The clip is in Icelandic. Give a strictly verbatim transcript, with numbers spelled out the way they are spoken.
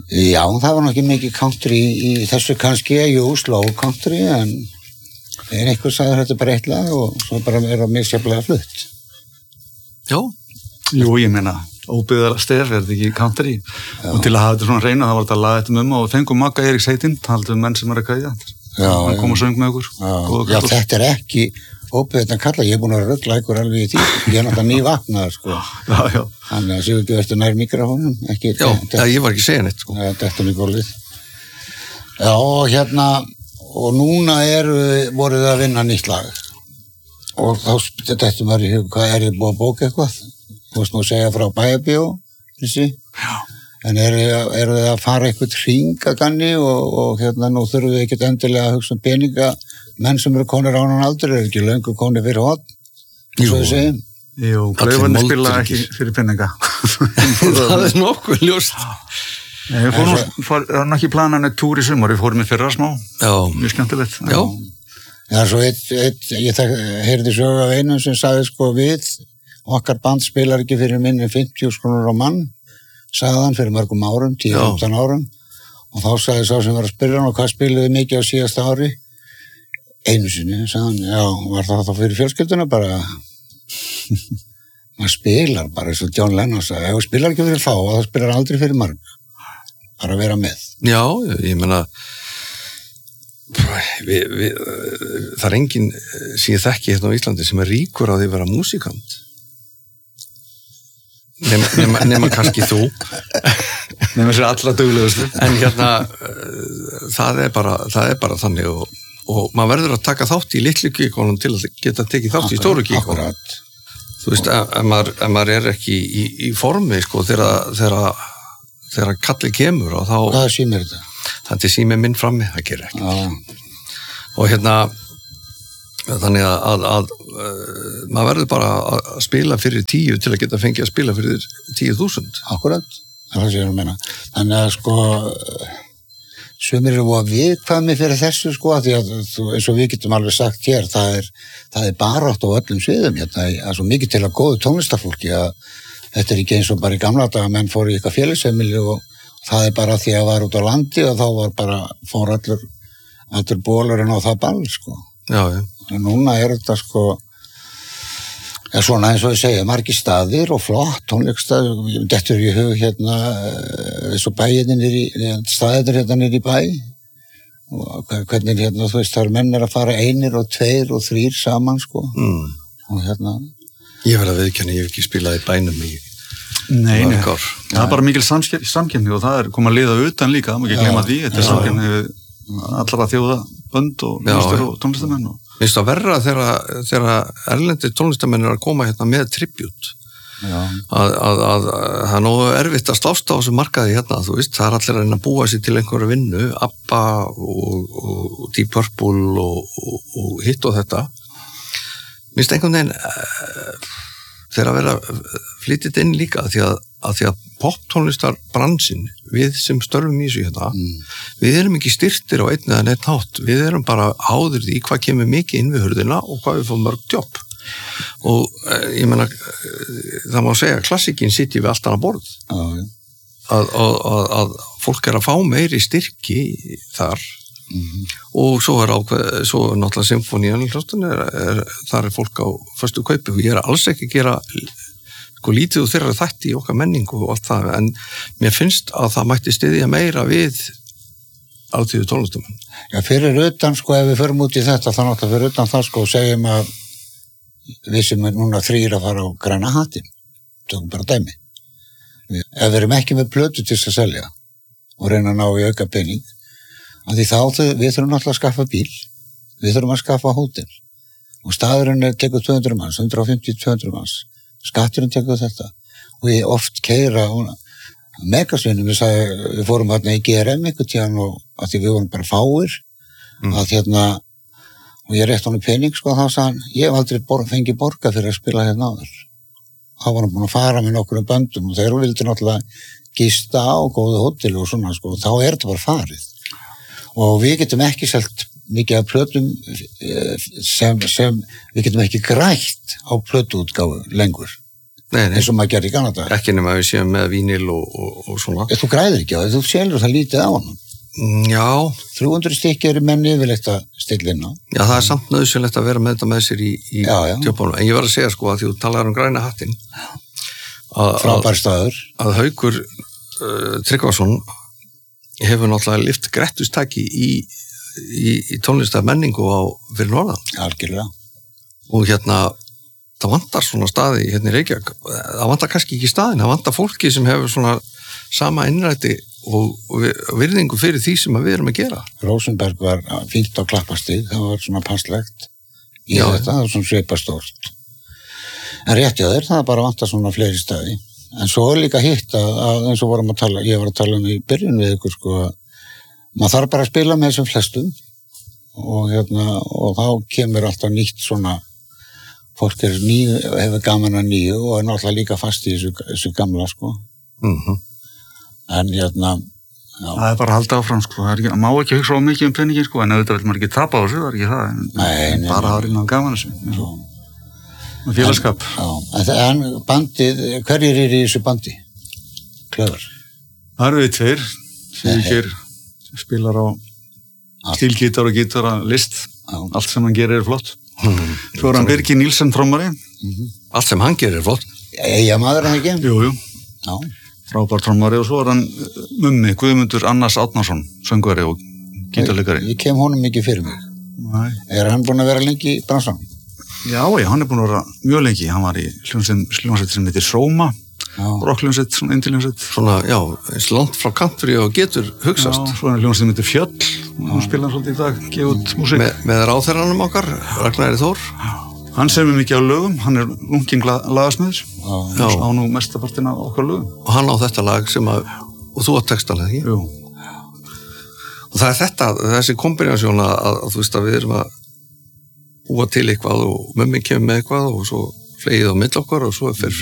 Já, það var náttúrulega mikið country í þessu kannski, jú, slow country, en en eitthvað sagði þetta bara eitt lag og svo bara er það misjaflega flutt. Já. Jú, ég meina, óbyggðar stef er þetta ekki country. Já. Og til að hafa þetta svona reyna, það var þetta að laga þetta um og fengum Magga Eiríks heitinn, haldum menn sem er að kveðja. Já, hann kom og söng með okkur. Já, já þetta er ekki óbyggðan kalla, ég er búin að ruggla ykkur alveg í því, ég er náttúrulega nývaknaður, sko. Já, já. Þannig að séu ekki verður nær mikrofónum, ekki. Já, ja, ég var ekki segja neitt, sko. Já, þetta er mjög gólið. Já, hérna, og núna er, voruð þið að vinna nýtt lag. Og þá þetta maður í hug, hvað er þið búið að bóka eitthvað? Þú veist nú að segja frá Bæjarbíó, þessi. Já. En eru er þið að fara eitthvað hringaganni og, og hérna nú þurfum við ekkert endilega að hugsa um peninga, menn sem eru konir á annan aldur, er ekki löngu konir fyrir hot, eins og þið segjum. Jú, Klaufarnir spila ekki fyrir peninga. Það er nokkuð ljóst. Nei, við fórum, fórum ekki planan eitt túr í sumar, við fórum í fyrra smá. Já. Mjög skemmtilegt. Já. Já, svo eitt, eitt ég heyrði sögu af einum sem sagði sko við, okkar band spilar ekki fyrir minni fimmtíu krónur á mann, sagði hann fyrir mörgum árum, tíu til fimmtán árum, og þá sagði sá sem var að spyrja hann og hvað spiluði mikið á síðasta ári? Einu sinni, sagði hann, já, var það þá fyrir fjölskylduna bara, maður spilar bara, eins og John Lennon sagði, ef þú spilar ekki fyrir þá, þá spilar aldrei fyrir marg, bara að vera með. Já, ég meina, við, við, það er enginn sem ég þekki hérna á Íslandi sem er ríkur á því að vera músíkant. Nema, nema, nema kannski þú. Nema sér allra duglegustu. En hérna, það er bara, það er bara þannig og, og maður verður að taka þátt í litlu gíkonum til að geta tekið þátt í stóru gíkonum. Akkurat. Þú veist, ef, ef, maður, ef maður er ekki í, í formi, sko, þegar, þegar, þegar kallið kemur og þá... Hvað símir þetta? Þetta er símið minn frammi, það gerir ekki. Já. Og hérna, þannig að, að, að uh, maður verður bara að spila fyrir tíu til að geta fengið að spila fyrir tíu þúsund. Akkurat, það er það sem ég er að meina. Þannig að sko, sumir eru að viðkvæmi fyrir þessu sko, því að eins og við getum alveg sagt hér, það er, það er barátt á öllum sviðum hérna, það er svo mikið til að góðu tónlistafólki að þetta er ekki eins og bara í gamla daga, menn fóru í eitthvað félagsheimili og það er bara því að var út á landi og þá var bara, fór allur, allur bólurinn á það ball sko. Já, já. En núna er þetta sko, ja, svona eins og ég segja, margir staðir og flott tónleikstaðir, þetta er í hug hérna, eins og bæinn er í, staðir hérna er í bæ, og hvernig hérna, þú veist, það er menn er að fara einir og tveir og þrír saman, sko, mm. og hérna. Ég verð að viðkenna, ég hef ekki spilað í bænum í Nei, nei. ár. Það er bara mikil samkeppni og það er komið að liða utan líka, það má ekki gleyma því, þetta er samkeppni við allra þjóða bönd og tónlistar og tónlistamenn og Minnst að verra þegar, þegar erlendir tónlistamenn er að koma hérna með tribut. Að, að, að það er nógu erfitt að slást á þessu markaði hérna, þú veist, það er allir að reyna að búa sér til einhverju vinnu, ABBA og, og Deep Purple og, og, og hitt og þetta. Minnst einhvern veginn uh, þegar að vera flytið inn líka því að, að, því að poptónlistarbransin, við sem störfum í þessu hérna, mm. við erum ekki styrtir á einn eða neitt hátt, við erum bara áður í hvað kemur mikið inn við hurðina og hvað við fóum mörg jobb. Og eh, ég meina, það má segja, klassikinn sitji við allt annað borð. Ah, að, að, að, að fólk er að fá meiri styrki þar mm. og svo er ákveð, svo er náttúrulega symfónían er, er, þar er fólk á föstu kaupi og ég er alls ekki að gera sko lítið og þeirra þætti í okkar menningu og allt það, en mér finnst að það mætti styðja meira við alþýðu tónlistamenn. Já, fyrir utan, sko, ef við förum út í þetta, þá náttúrulega fyrir utan það, sko, segjum að við sem er núna þrýr að fara á græna hattinn, tökum bara dæmi. Við, ef við erum ekki með plötu til að selja og reyna að ná í auka pening, að því þá við þurfum náttúrulega að skaffa bíl, við þurfum að skaffa hótel og staðurinn er tekur tvö hundruð manns, hundrað og fimmtíu til tvö hundruð manns. Skatturinn tekur þetta og ég oft keyra megasvinnum, við, sagði, við fórum hérna í G R M einhvern tíðan og að því við vorum bara fáir mm. að hérna og ég rétt honum pening sko þá sagði hann, ég hef aldrei bor, fengið borga fyrir að spila hérna áður. Þá var hann búin að fara með nokkru böndum og þeir vildi náttúrulega gista á góðu hótel og svona sko og þá er þetta bara farið og við getum ekki selt mikið af plötum sem, sem við getum ekki grætt á plötuútgáfu lengur. nei, nei. eins og maður gerði í Kanada. Ekki nema við séum með vínil og, og, og svona. Þú græðir ekki á það, þú selur það lítið á hann. Já. þrjú hundruð stykki eru menn yfirleitt að stilla inn á. Já, það er samt nauðsynlegt að vera með þetta með sér í, í tjöpunum. En ég var að segja sko að því þú talar um græna hattinn. Frábær staður. Að Haukur uh, Tryggvason hefur náttúrulega lyft grettustaki í, í, í tónlistar menningu á fyrir norðan. Algjörlega. Og hérna, það vantar svona staði hérna í Reykjavík. Það vantar kannski ekki staðin, það vantar fólki sem hefur svona sama innræti og, og virðingu fyrir því sem við erum að gera. Rósenberg var fínt á Klappastíg, það var svona passlegt í Já, þetta, það var svona svipastórt. En rétti á þér, það bara vantar svona fleiri staði. En svo er líka hitt að, að eins og vorum að tala, ég var að tala um í byrjun við ykkur sko, maður þarf bara að spila með þessum flestum og hérna, og þá kemur alltaf nýtt svona, fólk er ný, hefur gaman að nýju og er náttúrulega líka fast í þessu, þessu gamla sko. Mhm. En hérna já. Það er bara að halda áfram sko, það er ekki, má ekki hugsa á mikið um peningin sko, en auðvitað vil maður ekki tapa á þessu, það er ekki það, en nei, nei, bara að reyna á gaman þessu, og félagskap. En, en bandið, hverjir er í þessu bandi? Klöfur? Það eru við tveir, Sigurgeir spilar á stílgítar og gítar að list, já. Allt sem hann gerir er flott. Hmm. Svo er hann Birgir Nílsen trommari. Mm-hmm. Allt sem hann gerir er flott. Eiga maður hann ekki? Jú, jú. Já. Frábær trommari og svo er hann mummi, Guðmundur Annars Árnason, söngvari og gítarleikari. Ég kem honum ekki fyrir mig. Nei. Er hann búinn að vera lengi í bransanum? Já, já, hann er búinn að vera mjög lengi. Hann var í hljómsveit sem heitir Sóma, rockljómsveit, svona indiljómsveit. Svona, já, eins langt frá country og getur hugsast. Já, svo er hljómsveit sem heitir Fjöll, hún spilar svolítið í dag, gefa út músík. Me, með ráðherranum okkar, Ragnari Þór. Já. Hann semur mikið á lögum, hann er unginn lagasmiður, á nú mestapartin af okkar lögum. Og hann á þetta lag sem að, og þú átt textalega, ekki? Jú. Og það er þetta, þessi kombinásjón að, að, að þú veist að við erum að búa til eitthvað og mömmin kemur með eitthvað og svo flegið á mill okkar og svo fer